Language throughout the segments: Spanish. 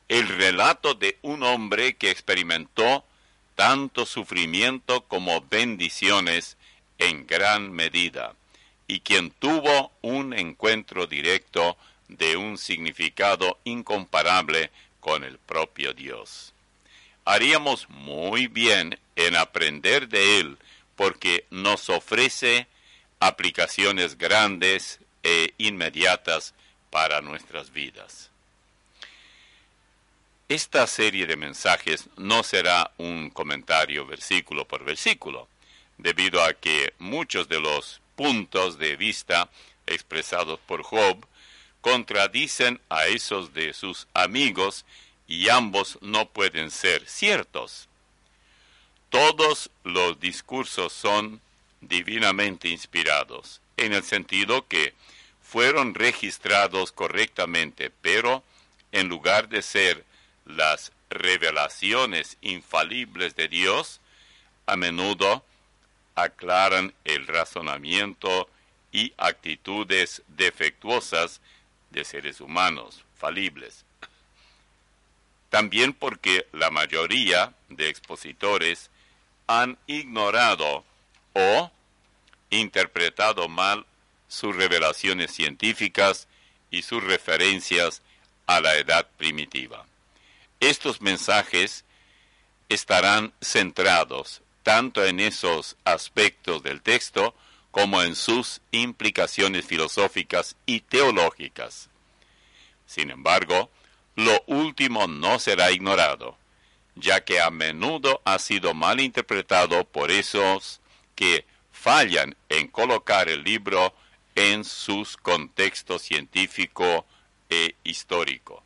el relato de un hombre que experimentó tanto sufrimiento como bendiciones en gran medida, y quien tuvo un encuentro directo de un significado incomparable con el propio Dios. Haríamos muy bien en aprender de él, porque nos ofrece aplicaciones grandes e inmediatas para nuestras vidas. Esta serie de mensajes no será un comentario versículo por versículo, debido a que muchos de los puntos de vista expresados por Job contradicen a esos de sus amigos y ambos no pueden ser ciertos. Todos los discursos son divinamente inspirados, en el sentido que fueron registrados correctamente, pero en lugar de ser las revelaciones infalibles de Dios, a menudo aclaran el razonamiento y actitudes defectuosas de seres humanos falibles. También porque la mayoría de expositores han ignorado o interpretado mal sus revelaciones científicas y sus referencias a la edad primitiva. Estos mensajes estarán centrados tanto en esos aspectos del texto como en sus implicaciones filosóficas y teológicas. Sin embargo, lo último no será ignorado, ya que a menudo ha sido mal interpretado por esos que fallan en colocar el libro en sus contextos científico e histórico.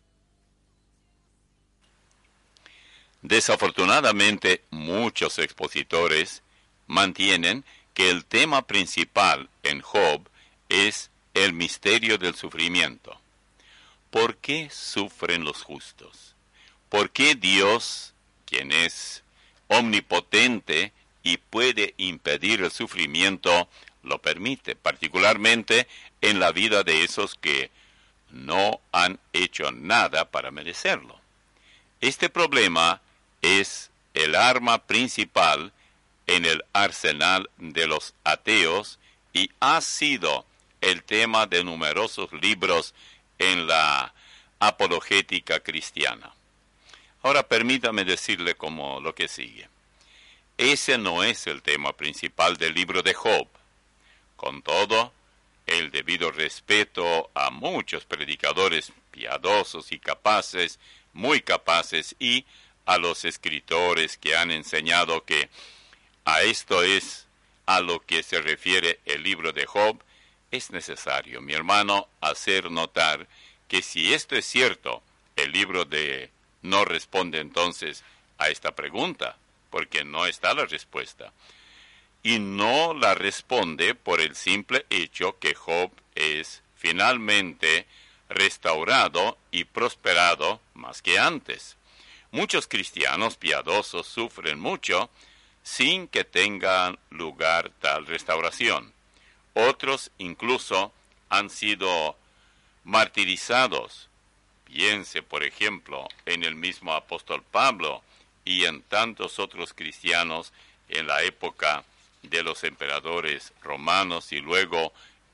Desafortunadamente, muchos expositores mantienen que el tema principal en Job es el misterio del sufrimiento. ¿Por qué sufren los justos? ¿Por qué Dios, quien es omnipotente y puede impedir el sufrimiento, lo permite, particularmente en la vida de esos que no han hecho nada para merecerlo? Este problema es el arma principal en el arsenal de los ateos y ha sido el tema de numerosos libros en la apologética cristiana. Ahora permítame decirle como lo que sigue. Ese no es el tema principal del libro de Job. Con todo, el debido respeto a muchos predicadores piadosos y capaces, muy capaces, y a los escritores que han enseñado que a esto es a lo que se refiere el libro de Job, es necesario, mi hermano, hacer notar que si esto es cierto, el libro no responde entonces a esta pregunta, porque no está la respuesta. Y no la responde por el simple hecho que Job es finalmente restaurado y prosperado más que antes. Muchos cristianos piadosos sufren mucho sin que tenga lugar tal restauración. Otros incluso han sido martirizados. Piense, por ejemplo, en el mismo apóstol Pablo y en tantos otros cristianos en la época de los emperadores romanos y luego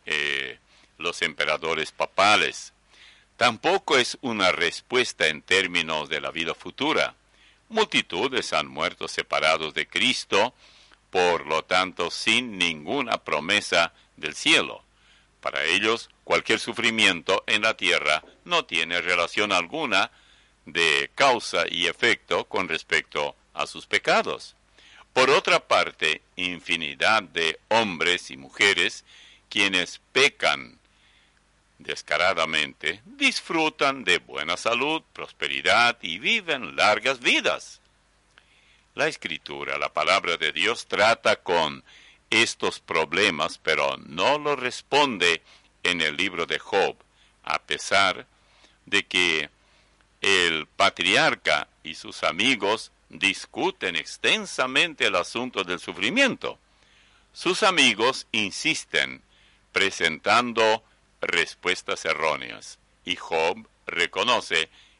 los emperadores papales. Tampoco es una respuesta en términos de la vida futura. Multitudes han muerto separados de Cristo, por lo tanto sin ninguna promesa del cielo. Para ellos, cualquier sufrimiento en la tierra no tiene relación alguna de causa y efecto con respecto a sus pecados. Por otra parte, infinidad de hombres y mujeres quienes pecan descaradamente, disfrutan de buena salud, prosperidad y viven largas vidas. La Escritura, la palabra de Dios, trata con estos problemas, pero no lo responde en el libro de Job, a pesar de que el patriarca y sus amigos discuten extensamente el asunto del sufrimiento. Sus amigos insisten, presentando respuestas erróneas, y Job reconoce